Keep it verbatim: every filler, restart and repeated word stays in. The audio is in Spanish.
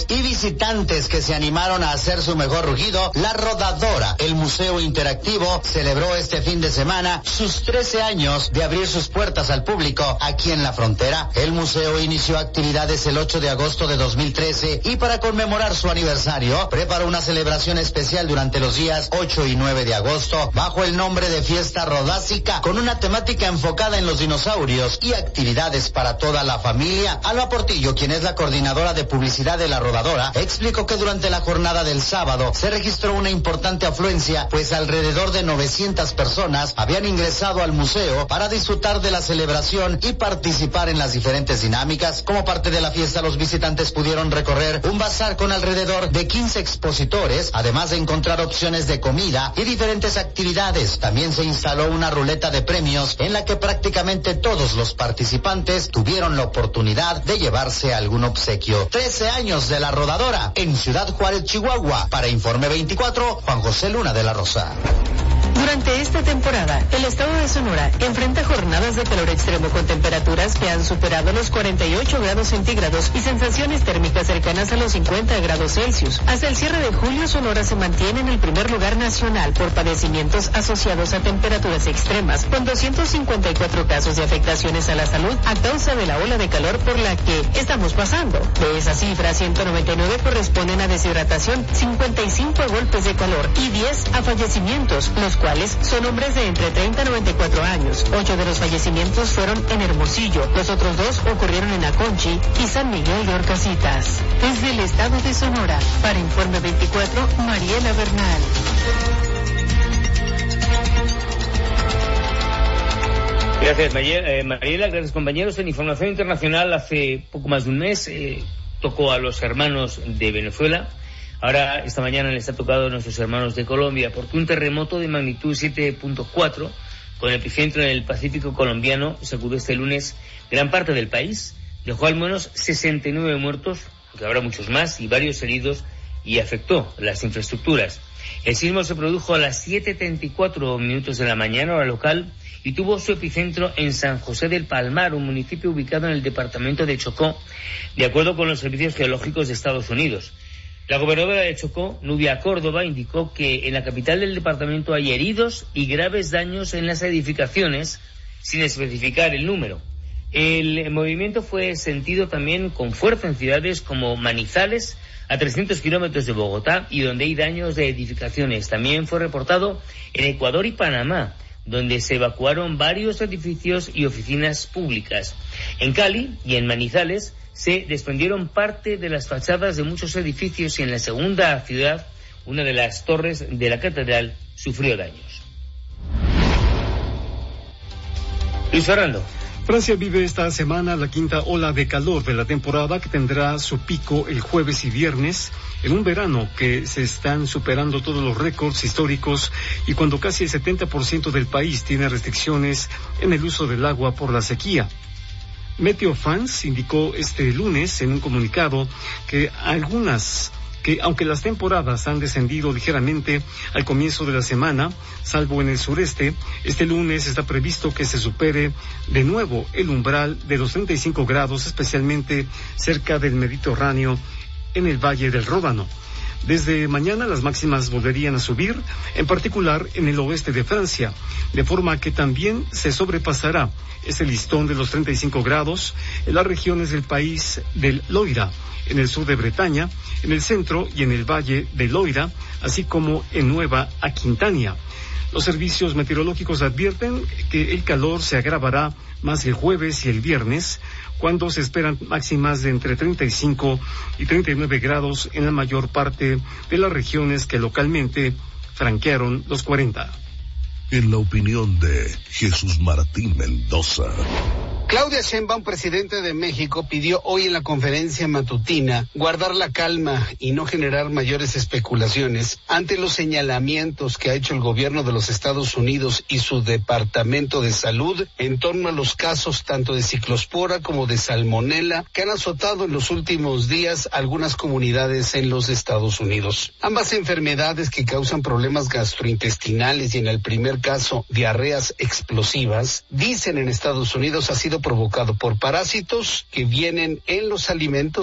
y visitantes que se animaron a hacer su mejor rugido, La Rodadora, el museo interactivo, celebró este fin de semana sus trece años de abrir sus puertas al público aquí en la frontera. El museo inició actividades el ocho de agosto de dos mil trece y para conmemorar su aniversario preparó una celebración especial durante los días ocho y nueve de agosto bajo el nombre de Fiesta Rodásica, con una temática enfocada en los dinosaurios y actividades para toda la familia. Alba Portillo, quien es la coordinadora de publicidad de La Rodadora, explicó que durante la jornada del sábado se registró una importante afluencia, pues alrededor de novecientas personas habían ingresado al museo para disfrutar de la celebración y participar en las diferentes dinámicas. Como parte de la fiesta, los visitantes pudieron recorrer un bazar con alrededor de quince expositores, además de encontrar opciones de comida y diferentes actividades. También se instaló una ruleta de premios en la que prácticamente todos los participantes tuvieron la oportunidad de llevarse algún obsequio. trece años de La Rodadora en Ciudad Juárez, Chihuahua. Para Informe veinticuatro, Juan José Luna de la Rosa. Durante esta temporada, el estado de Sonora enfrenta jornadas de calor extremo con temperaturas que han superado los cuarenta y ocho grados centígrados y sensaciones térmicas cercanas a los cincuenta grados Celsius. Hasta el cierre de julio, Sonora se mantiene en el primer lugar nacional por padecimientos asociados a temperaturas extremas, con doscientos cincuenta y cuatro casos de afectaciones a la salud a causa de la ola de calor por la que estamos pasando. De esa cifra, ciento noventa y nueve corresponden a deshidratación, cincuenta y cinco a golpes de calor y diez a fallecimientos, los cuales son hombres de entre treinta a noventa y cuatro años. Ocho de los fallecimientos fueron en Hermosillo, los otros dos ocurrieron en Aconchi y San Miguel de Orcasitas. Desde el estado de Sonora, para Informe veinticuatro, Mariela Bernal. Gracias, Mariela. Eh, Mariela, gracias, compañeros. En Información Internacional, hace poco más de un mes eh, tocó a los hermanos de Venezuela. Ahora, esta mañana les ha tocado a nuestros hermanos de Colombia, porque un terremoto de magnitud siete punto cuatro, con epicentro en el Pacífico colombiano, sacudió este lunes gran parte del país, dejó al menos sesenta y nueve muertos, aunque habrá muchos más, y varios heridos, y afectó las infraestructuras. El sismo se produjo a las siete treinta y cuatro minutos de la mañana, hora local, y tuvo su epicentro en San José del Palmar, un municipio ubicado en el departamento de Chocó, de acuerdo con los servicios geológicos de Estados Unidos. La gobernadora de Chocó, Nubia Córdoba, indicó que en la capital del departamento hay heridos y graves daños en las edificaciones, sin especificar el número. El movimiento fue sentido también con fuerza en ciudades como Manizales, a trescientos kilómetros de Bogotá, y donde hay daños de edificaciones. También fue reportado en Ecuador y Panamá, donde se evacuaron varios edificios y oficinas públicas. En Cali y en Manizales se desprendieron parte de las fachadas de muchos edificios, y en la segunda ciudad, una de las torres de la catedral sufrió daños. Luis Fernando. Francia vive esta semana la quinta ola de calor de la temporada, que tendrá su pico el jueves y viernes, en un verano que se están superando todos los récords históricos y cuando casi el setenta por ciento del país tiene restricciones en el uso del agua por la sequía. Meteo France indicó este lunes en un comunicado que algunas que aunque las temporadas han descendido ligeramente al comienzo de la semana, salvo en el sureste, este lunes está previsto que se supere de nuevo el umbral de los treinta y cinco grados, especialmente cerca del Mediterráneo en el Valle del Ródano. Desde mañana las máximas volverían a subir, en particular en el oeste de Francia, de forma que también se sobrepasará ese listón de los treinta y cinco grados en las regiones del país del Loira, en el sur de Bretaña, en el centro y en el valle del Loira, así como en Nueva Aquitania. Los servicios meteorológicos advierten que el calor se agravará más el jueves y el viernes, cuando se esperan máximas de entre treinta y cinco y treinta y nueve grados en la mayor parte de las regiones que localmente franquearon los cuarenta. En la opinión de Jesús Martín Mendoza. Claudia Sheinbaum, presidente de México, pidió hoy en la conferencia matutina guardar la calma y no generar mayores especulaciones ante los señalamientos que ha hecho el gobierno de los Estados Unidos y su Departamento de Salud en torno a los casos tanto de ciclospora como de salmonela que han azotado en los últimos días algunas comunidades en los Estados Unidos. Ambas enfermedades que causan problemas gastrointestinales y en el primer caso diarreas explosivas, dicen en Estados Unidos ha sido provocado por parásitos que vienen en los alimentos